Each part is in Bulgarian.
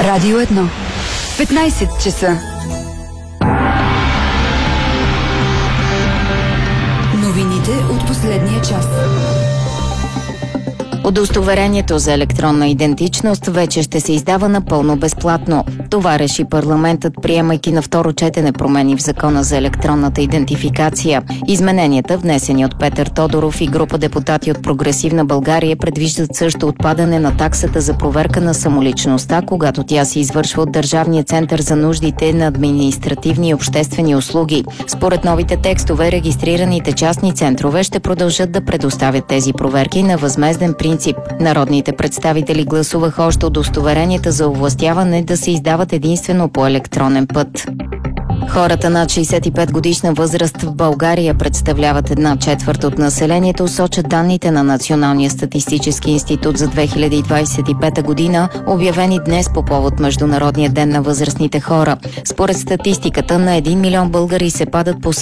Радио 1. 15 часа. Новините от последния час. Удостоверението за електронна идентичност вече ще се издава напълно безплатно. Това реши парламентът, приемайки на второ четене промени в Закона за електронната идентификация. Измененията, внесени от Петър Тодоров и група депутати от Прогресивна България, предвиждат също отпадане на таксата за проверка на самоличността, когато тя се извършва от Държавния център за нуждите на административни и обществени услуги. Според новите текстове, регистрираните частни центрове ще продължат да предоставят тези проверки на възмезден принцип. Народните представители гласуваха още удостоверенията за овластяване да се издават единствено по електронен път. Хората над 65 годишна възраст в България представляват 1/4 от населението, сочат данните на Националния статистически институт за 2025 година, обявени днес по повод Международния ден на възрастните хора. Според статистиката, на 1 милион българи се падат по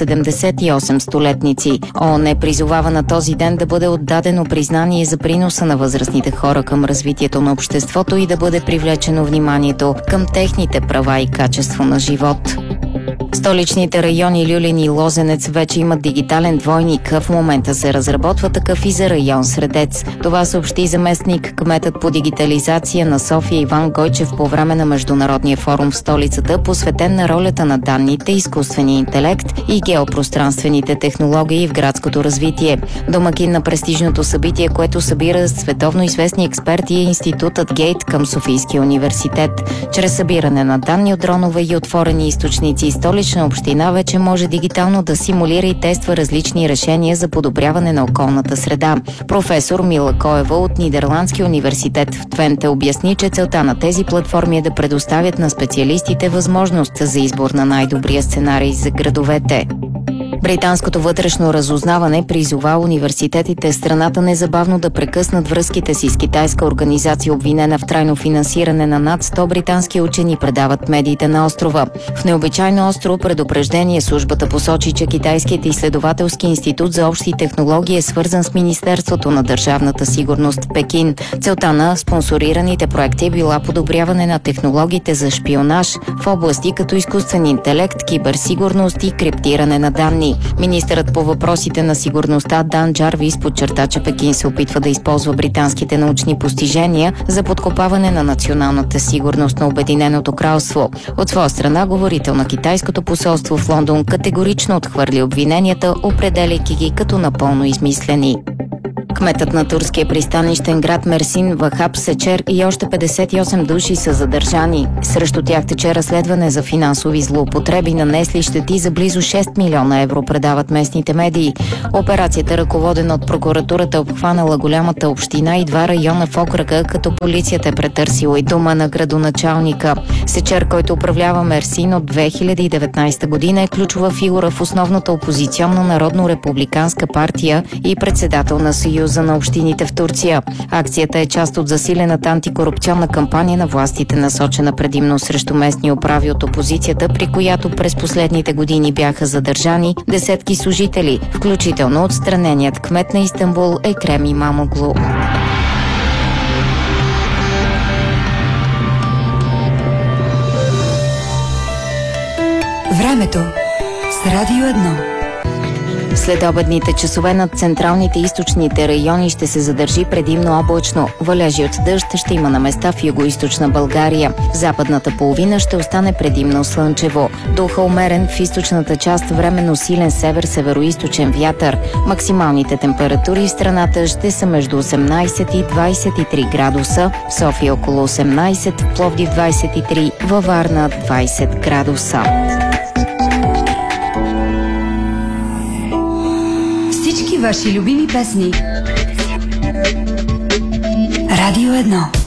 78 столетници. ООН призовава на този ден да бъде отдадено признание за приноса на възрастните хора към развитието на обществото и да бъде привлечено вниманието към техните права и качество на живот. Столичните райони Люлин и Лозенец вече имат дигитален двойник. В момента се разработва такъв и за район Средец. Това съобщи заместник кметът по дигитализация на София Иван Гойчев по време на Международния форум в столицата, посветен на ролята на данните, изкуствения интелект и геопространствените технологии в градското развитие. Домакин на престижното събитие, което събира световно известни експерти, е институтът Гейт към Софийския университет. Чрез събиране на данни от дронове и отворени източници, Столична община вече може дигитално да симулира и тества различни решения за подобряване на околната среда. Професор Мила Коева от Нидерландския университет в Твенте обясни, че целта на тези платформи е да предоставят на специалистите възможност за избор на най-добрия сценарий за градовете. Британското вътрешно разузнаване призова университетите в страната незабавно да прекъснат връзките си с китайска организация, обвинена в трайно финансиране на над 100 британски учени, предават медиите на острова. В необичайно остро предупреждение службата посочи, че Китайският изследователски институт за общи технологии е свързан с Министерството на държавната сигурност в Пекин. Целта на спонсорираните проекти е била подобряване на технологиите за шпионаж в области като изкуствен интелект, киберсигурност и криптиране на данни. Министърът по въпросите на сигурността Дан Джарвис подчерта, че Пекин се опитва да използва британските научни постижения за подкопаване на националната сигурност на Обединеното кралство. От своя страна, говорител на китайското посолство в Лондон категорично отхвърли обвиненията, определяйки ги като напълно измислени. Кметът на турския пристанищен град Мерсин Вахаб Сечер и още 58 души са задържани. Срещу тях тече разследване за финансови злоупотреби, нанесли щети за близо 6 милиона евро, предават местните медии. Операцията, ръководена от прокуратурата, обхванала голямата община и 2 района в окръга, като полицията е претърсила и дома на градоначалника. Сечер, който управлява Мерсин от 2019 година, е ключова фигура в основната опозиционна народно-републиканска партия и председател на Съюза на общините в Турция. Акцията е част от засилената антикорупционна кампания на властите, насочена предимно срещу местни управи от опозицията, при която през последните години бяха задържани десетки служители, включително отстраненият кмет на Истанбул Екрем Имамоглу. Времето с Радио 1. След обедните часове над централните и източните райони ще се задържи предимно облачно. Валежи от дъжд ще има на места в югоизточна България. В западната половина ще остане предимно слънчево. Духа умерен, в източната част временно силен север-североизточен вятър. Максималните температури в страната ще са между 18 и 23 градуса. В София около 18, в Пловдив 23, във Варна 20 градуса. Ваши любими песни. Радио 1.